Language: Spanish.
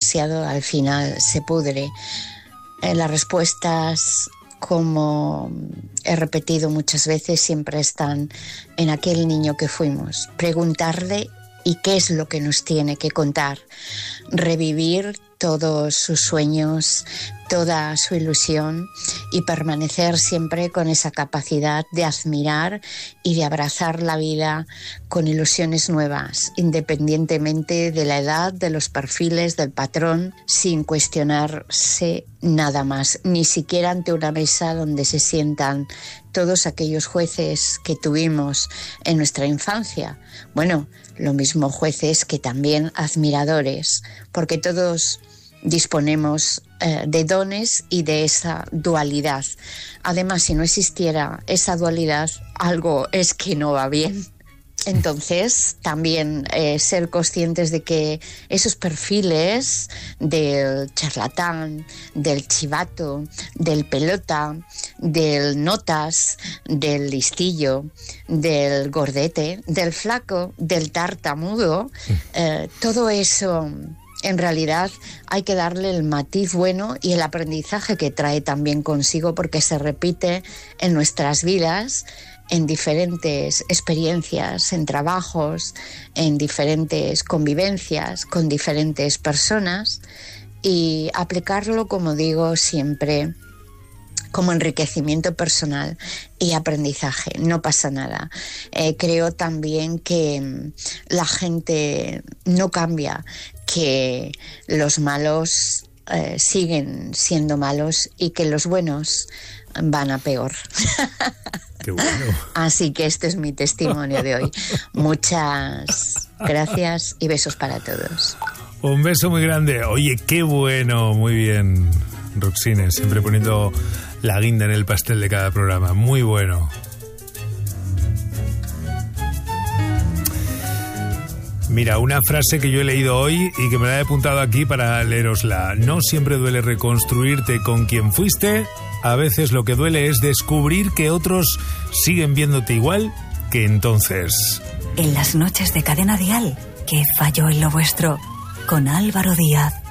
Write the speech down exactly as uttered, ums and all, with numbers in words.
demasiado, al final se pudre. Eh, las respuestas, como he repetido muchas veces, siempre están en aquel niño que fuimos. Preguntarle y qué es lo que nos tiene que contar. Revivir todos sus sueños, toda su ilusión y permanecer siempre con esa capacidad de admirar y de abrazar la vida con ilusiones nuevas, independientemente de la edad, de los perfiles, del patrón, sin cuestionarse nada más, ni siquiera ante una mesa donde se sientan todos aquellos jueces que tuvimos en nuestra infancia. Bueno, lo mismo jueces que también admiradores, porque todos disponemos eh, de dones y de esa dualidad. Además, si no existiera esa dualidad, algo es que no va bien. Entonces, también eh, ser conscientes de que esos perfiles del charlatán, del chivato, del pelota, del notas, del listillo, del gordete, del flaco, del tartamudo, eh, todo eso, en realidad hay que darle el matiz bueno y el aprendizaje que trae también consigo, porque se repite en nuestras vidas, en diferentes experiencias, en trabajos, en diferentes convivencias con diferentes personas, y aplicarlo, como digo, siempre como enriquecimiento personal y aprendizaje. No pasa nada. Eh, creo también que la gente no cambia, que los malos eh, siguen siendo malos y que los buenos van a peor. Qué bueno. Así que este es mi testimonio de hoy. Muchas gracias y besos para todos. Un beso muy grande. Oye, qué bueno. Muy bien, Roxine, siempre poniendo la guinda en el pastel de cada programa. Muy bueno. Mira, una frase que yo he leído hoy y que me la he apuntado aquí para leerosla. No siempre duele reconstruirte con quien fuiste. A veces lo que duele es descubrir que otros siguen viéndote igual que entonces. En las noches de Cadena Dial, ¿qué falló en lo vuestro? Con Álvaro Díaz.